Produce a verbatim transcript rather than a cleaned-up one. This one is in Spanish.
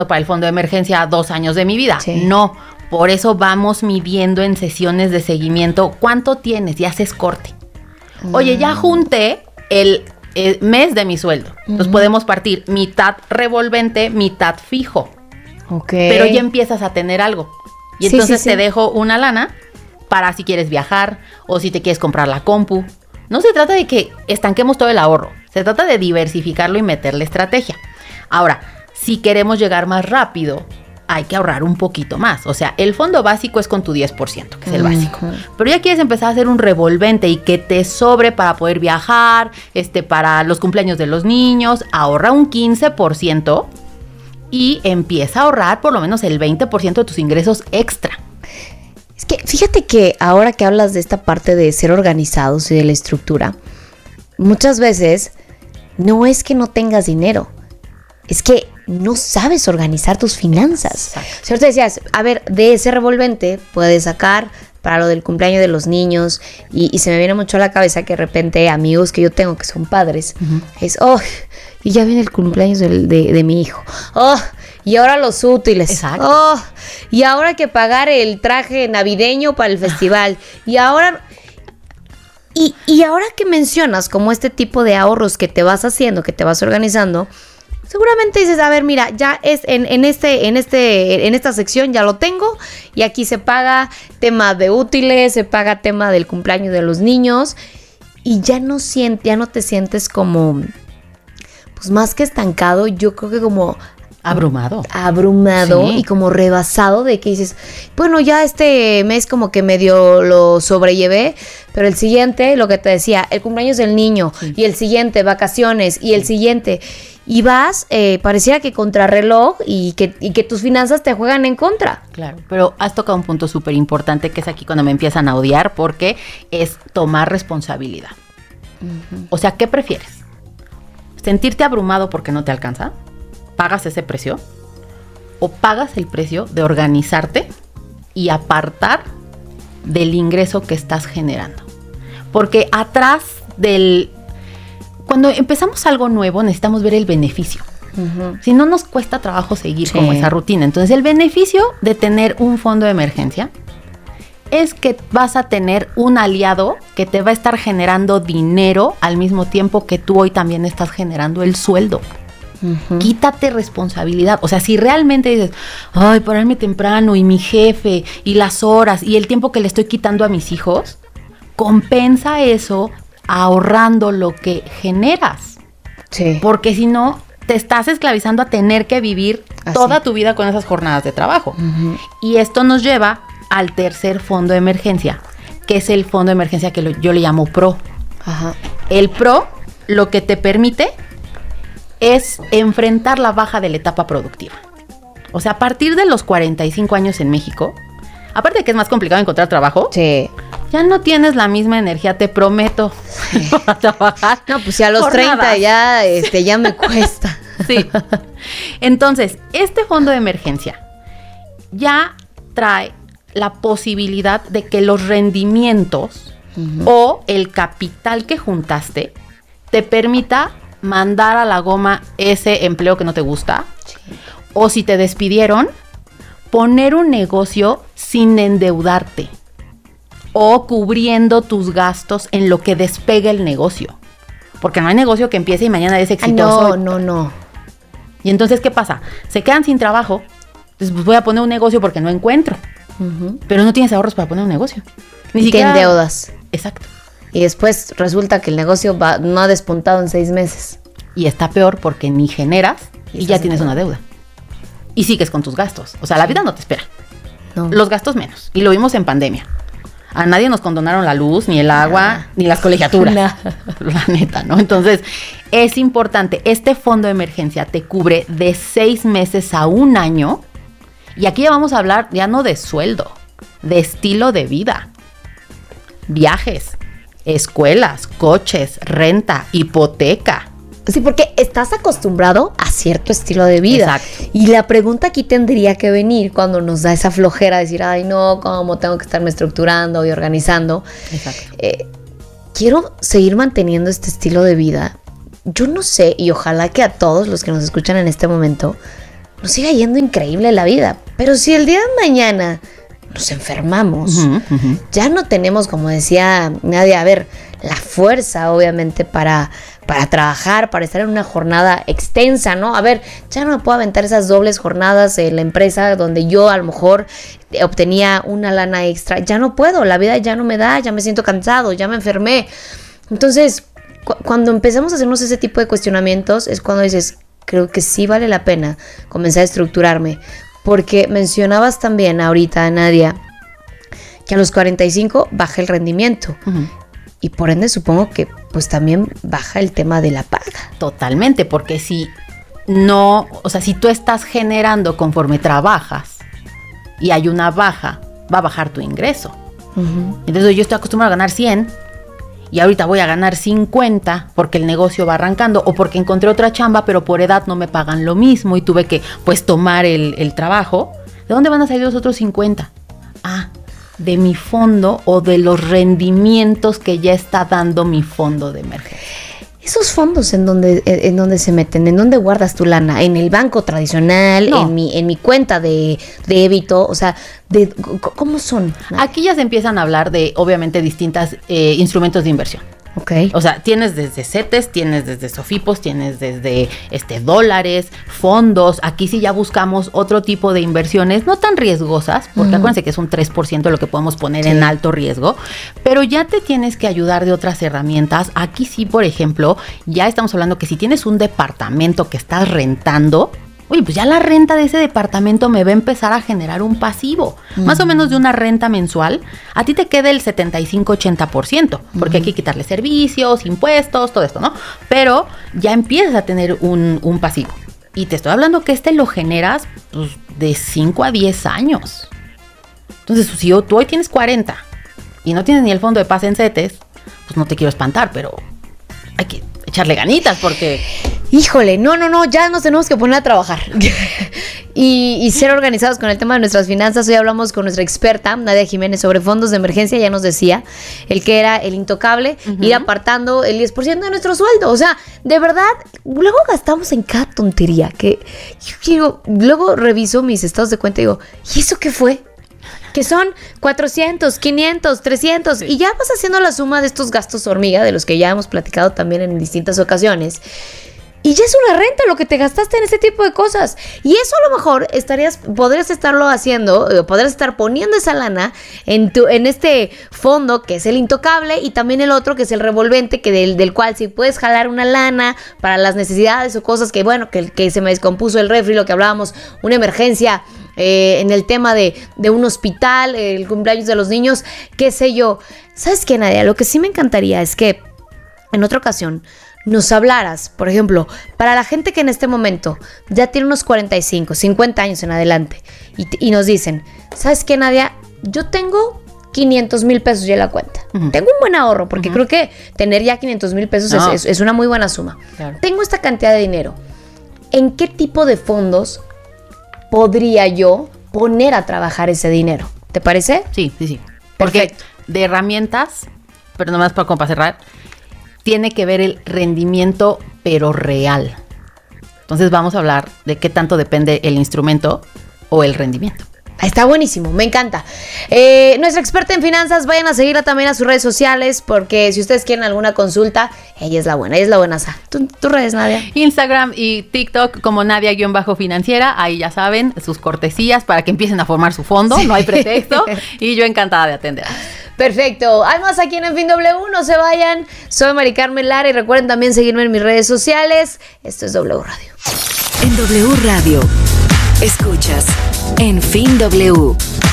para el fondo de emergencia dos años de mi vida. Sí. No, por eso vamos midiendo en sesiones de seguimiento cuánto tienes y haces corte. Mm. Oye, ya junté el, el mes de mi sueldo. Mm. Entonces podemos partir mitad revolvente, mitad fijo. Okay. Pero ya empiezas a tener algo. Y Sí, entonces sí, sí. te dejo una lana para si quieres viajar o si te quieres comprar la compu. No se trata de que estanquemos todo el ahorro. Se trata de diversificarlo y meterle estrategia. Ahora, si queremos llegar más rápido, hay que ahorrar un poquito más. O sea, el fondo básico es con tu diez por ciento, que es el básico. Uh-huh. Pero ya quieres empezar a hacer un revolvente y que te sobre para poder viajar, este, para los cumpleaños de los niños, ahorra un quince por ciento y empieza a ahorrar por lo menos el veinte por ciento de tus ingresos extra. Es que fíjate que ahora que hablas de esta parte de ser organizados y de la estructura, muchas veces no es que no tengas dinero, es que no sabes organizar tus finanzas. Si ahorita decías, a ver, de ese revolvente puedes sacar para lo del cumpleaños de los niños y, y se me viene mucho a la cabeza que de repente amigos que yo tengo que son padres, uh-huh. es, oh, y ya viene el cumpleaños de, de, de mi hijo, oh, y ahora los útiles, Exacto. oh, y ahora hay que pagar el traje navideño para el festival, y ahora... Y, y ahora que mencionas como este tipo de ahorros que te vas haciendo, que te vas organizando, seguramente dices, a ver, mira, ya es en, en este, en este, en esta sección ya lo tengo, y aquí se paga tema de útiles, se paga tema del cumpleaños de los niños, y ya no sientes, ya no te sientes como, pues más que estancado, yo creo que como abrumado. Abrumado sí. Y como rebasado de que dices, bueno, ya este mes como que medio lo sobrellevé, pero el siguiente, lo que te decía, el cumpleaños del niño, sí. Y el siguiente, vacaciones, y el siguiente, y vas, eh, pareciera que contrarreloj y que, y que tus finanzas te juegan en contra. Claro, pero has tocado un punto súper importante que es aquí cuando me empiezan a odiar, porque es tomar responsabilidad. Uh-huh. O sea, ¿qué prefieres? ¿Sentirte abrumado porque no te alcanza? ¿Pagas ese precio? ¿O pagas el precio de organizarte y apartar del ingreso que estás generando? Porque atrás del... Cuando empezamos algo nuevo necesitamos ver el beneficio. Uh-huh. Si no nos cuesta trabajo seguir sí. como esa rutina. Entonces el beneficio de tener un fondo de emergencia es que vas a tener un aliado que te va a estar generando dinero al mismo tiempo que tú hoy también estás generando el sueldo. Uh-huh. Quítate responsabilidad. O sea, si realmente dices, ay, pararme temprano y mi jefe y las horas y el tiempo que le estoy quitando a mis hijos, compensa eso ahorrando lo que generas. Sí. Porque si no, te estás esclavizando a tener que vivir así toda tu vida con esas jornadas de trabajo. Uh-huh. Y esto nos lleva al tercer fondo de emergencia, que es el fondo de emergencia que lo, yo le llamo PRO. Ajá. El PRO lo que te permite es enfrentar la baja de la etapa productiva. O sea, a partir de los cuarenta y cinco años en México, aparte de que es más complicado encontrar trabajo, sí. ya no tienes la misma energía, te prometo, sí. para trabajar. No, pues ya a los jornadas. treinta ya, este, ya me cuesta. Sí. Entonces, este fondo de emergencia ya trae la posibilidad de que los rendimientos uh-huh. o el capital que juntaste te permita mandar a la goma ese empleo que no te gusta, sí. o si te despidieron, poner un negocio sin endeudarte o cubriendo tus gastos en lo que despegue el negocio, porque no hay negocio que empiece y mañana es exitoso. Ay, no, no, no. Y entonces, ¿qué pasa? Se quedan sin trabajo, entonces pues voy a poner un negocio porque no encuentro, uh-huh. pero no tienes ahorros para poner un negocio. Ni y siquiera te endeudas. Exacto. Y después resulta que el negocio va, no ha despuntado en seis meses. Y está peor porque ni generas y, y ya tienes peor. una deuda. Y sigues con tus gastos. O sea, la vida no te espera. No. Los gastos menos. Y lo vimos en pandemia. A nadie nos condonaron la luz, ni el agua, Nada. ni las colegiaturas. Nada. La neta, ¿no? Entonces, es importante. Este fondo de emergencia te cubre de seis meses a un año. Y aquí ya vamos a hablar ya no de sueldo, de estilo de vida. Viajes, escuelas, coches, renta, hipoteca. Sí, porque estás acostumbrado a cierto estilo de vida. Exacto. Y la pregunta aquí tendría que venir cuando nos da esa flojera de decir, ay, no, ¿cómo tengo que estarme estructurando y organizando? Exacto. Eh, quiero seguir manteniendo este estilo de vida. Yo no sé, y ojalá que a todos los que nos escuchan en este momento nos siga yendo increíble la vida. Pero si el día de mañana nos enfermamos, uh-huh, uh-huh. ya no tenemos, como decía Nadia, a ver, la fuerza obviamente para, para trabajar, para estar en una jornada extensa, ¿no? A ver, ya no me puedo aventar esas dobles jornadas en la empresa donde yo a lo mejor obtenía una lana extra. Ya no puedo, la vida ya no me da, ya me siento cansado, ya me enfermé. Entonces, cu- cuando empezamos a hacernos ese tipo de cuestionamientos es cuando dices, creo que sí vale la pena comenzar a estructurarme. Porque mencionabas también ahorita, Nadia, que a los cuarenta y cinco baja el rendimiento. Uh-huh. Y por ende supongo que pues también baja el tema de la paga. Totalmente, porque si no, o sea, si tú estás generando conforme trabajas y hay una baja, va a bajar tu ingreso. Uh-huh. Entonces yo estoy acostumbrado a ganar cien y ahorita voy a ganar cincuenta porque el negocio va arrancando o porque encontré otra chamba, pero por edad no me pagan lo mismo y tuve que pues tomar el, el trabajo. ¿De dónde van a salir los otros cincuenta? Ah, de mi fondo o de los rendimientos que ya está dando mi fondo de emergencia. ¿Esos fondos en dónde, en dónde se meten? ¿En dónde guardas tu lana? ¿En el banco tradicional? No. ¿En mi, en mi cuenta de débito? O sea, de, ¿cómo son? Aquí ya se empiezan a hablar de, obviamente, distintos eh, instrumentos de inversión. Okay. O sea, tienes desde CETES, tienes desde SOFIPOS, tienes desde este dólares, fondos. Aquí sí ya buscamos otro tipo de inversiones, no tan riesgosas, porque uh-huh. acuérdense que es un tres por ciento lo que podemos poner sí. en alto riesgo, pero ya te tienes que ayudar de otras herramientas. Aquí sí, por ejemplo, ya estamos hablando que si tienes un departamento que estás rentando, oye, pues ya la renta de ese departamento me va a empezar a generar un pasivo. Uh-huh. Más o menos de una renta mensual, a ti te queda el setenta y cinco a ochenta por ciento, porque uh-huh. hay que quitarle servicios, impuestos, todo esto, ¿no? Pero ya empiezas a tener un, un pasivo. Y te estoy hablando que este lo generas pues, de cinco a diez años. Entonces, si tú hoy tienes cuarenta y no tienes ni el fondo de paz en CETES, pues no te quiero espantar, pero hay que echarle ganitas porque... Híjole, no, no, no, ya nos tenemos que poner a trabajar y, y ser organizados con el tema de nuestras finanzas. Hoy hablamos con nuestra experta, Nadia Jiménez, sobre fondos de emergencia. Ya nos decía el que era el intocable, uh-huh. ir apartando el diez por ciento de nuestro sueldo. O sea, de verdad, luego gastamos en cada tontería que yo quiero, luego reviso mis estados de cuenta y digo, ¿y eso qué fue? Que son cuatrocientos, quinientos, trescientos sí. y ya vas haciendo la suma de estos gastos hormiga, de los que ya hemos platicado también en distintas ocasiones. Y ya es una renta lo que te gastaste en ese tipo de cosas. Y eso a lo mejor estarías, podrías estarlo haciendo, podrías estar poniendo esa lana en tu, en este fondo que es el intocable, y también el otro que es el revolvente, que del, del cual si puedes jalar una lana para las necesidades o cosas que, bueno, que, que se me descompuso el refri, lo que hablábamos, una emergencia eh, en el tema de, de un hospital, el cumpleaños de los niños, qué sé yo. ¿Sabes qué, Nadia? Lo que sí me encantaría es que en otra ocasión nos hablaras, por ejemplo, para la gente que en este momento ya tiene unos cuarenta y cinco, cincuenta años en adelante y, y nos dicen, ¿sabes qué, Nadia? Yo tengo quinientos mil pesos ya en la cuenta. Uh-huh. Tengo un buen ahorro, porque uh-huh. creo que tener ya quinientos mil pesos no. es, es, es una muy buena suma. Claro. Tengo esta cantidad de dinero. ¿En qué tipo de fondos podría yo poner a trabajar ese dinero? ¿Te parece? Sí, sí, sí. Porque perfecto. De herramientas, pero nomás para, como para cerrar, tiene que ver el rendimiento, pero real. Entonces vamos a hablar de qué tanto depende el instrumento o el rendimiento. Está buenísimo, me encanta. Eh, nuestra experta en finanzas, vayan a seguirla también a sus redes sociales, porque si ustedes quieren alguna consulta, ella es la buena, ella es la buenaza. ¿Tú, tus redes, Nadia? Instagram y TikTok como Nadia-financiera, ahí ya saben, sus cortesías para que empiecen a formar su fondo, sí. No hay pretexto, y yo encantada de atender. Perfecto. Hay más aquí en En Fin W, no se vayan. Soy Mari Carmen Lara y recuerden también seguirme en mis redes sociales. Esto es W Radio. En W Radio, escuchas En Fin W.